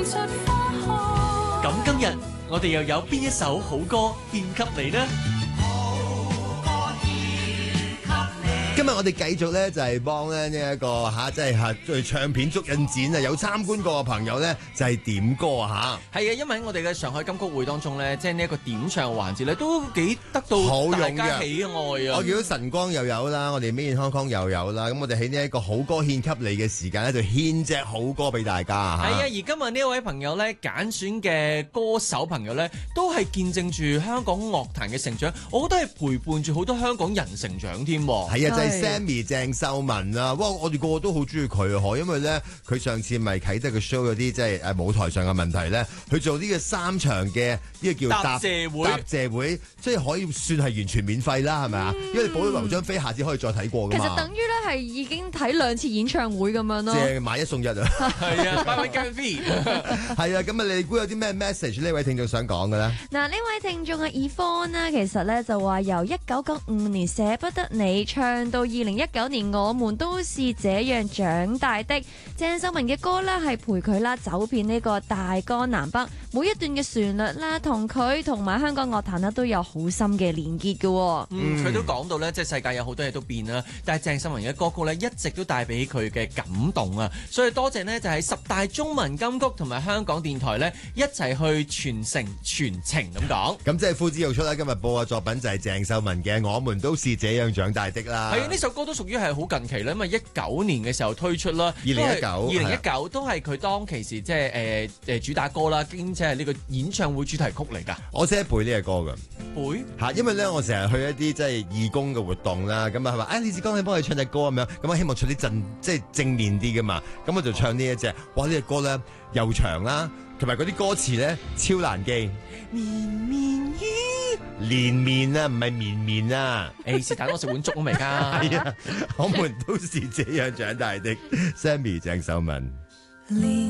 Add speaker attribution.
Speaker 1: 咁今日我哋又有邊一首好歌獻給你呢？
Speaker 2: 今日我哋繼續咧就係幫咧呢一個即係去唱片足印展啊，有參觀過嘅朋友咧就係點歌啊嚇。
Speaker 3: 係啊，因為喺我哋嘅上海金曲會當中咧，即係呢一個點唱環節咧，都幾得到大家喜愛啊！
Speaker 2: 我見到晨光又有啦，我哋 Made in Hong Kong 又有啦，咁我哋喺呢一個好歌獻給你嘅時間咧，就獻隻好歌俾大家嚇。
Speaker 3: 係啊，而今日呢一位朋友咧揀選嘅歌手朋友咧，都係見證住香港樂壇嘅成長，我覺得係陪伴住好多香港人成長添。
Speaker 2: 係啊，就係 Sammy 鄭秀文啊！哇，我哋個個都好中意佢啊，因為咧佢上次咪啟德嘅 show 嗰啲即係舞台上嘅問題咧，佢做呢個3場嘅呢個叫答謝會，即係可以算係完全免費啦，係咪啊？因為保留張飛，下次可以再睇過㗎嘛。
Speaker 4: 其實等於咧係已經睇2次演唱會咁樣咯。
Speaker 2: 即係買1送1啊！
Speaker 3: 係啊，buy one get free。係
Speaker 2: 啊，咁啊，你估有啲咩 message 呢位聽眾想講嘅咧？
Speaker 4: 嗱，呢位聽眾嘅 Yvonne 啦，其實咧就話由1995年捨不得你唱到2019年我們都是這樣長大的，鄭秀文嘅歌咧係陪佢啦走遍呢個大江南北，每一段嘅旋律啦同佢同埋香港樂壇啦都有好深嘅連結嘅。
Speaker 3: 佢都講到咧，即係世界有好多嘢都變啦，但係鄭秀文嘅歌曲咧一直都帶俾佢嘅感動啊！所以多謝呢，就係10大中文金曲同埋香港電台咧一齊去傳承傳情咁講。
Speaker 2: 咁即係呼之欲出啦！今日播嘅作品就係鄭秀文嘅《我們都是這樣長大的》啦。
Speaker 3: 係啊，呢首歌都屬於係好近期啦，因為19年嘅時候推出啦。2019都係佢當其時即係主打歌啦，兼且係呢個演唱會主題曲嚟㗎。
Speaker 2: 我識背呢個歌㗎。
Speaker 3: 背
Speaker 2: 嚇，因為咧我成日去一啲即係義工嘅活動啦，咁啊係咪？李志剛你幫佢唱隻歌咁樣，咁我希望唱啲即係正面啲㗎嘛，咁我就唱呢一隻。哇！呢隻歌咧又長啦，同埋嗰啲歌詞咧超難記。綿綿衣，連綿啊，唔係綿綿啊！
Speaker 3: 是但我食碗粥都未㗎。
Speaker 2: 係啊，我們都是這樣長大的。Sammy 鄭秀文。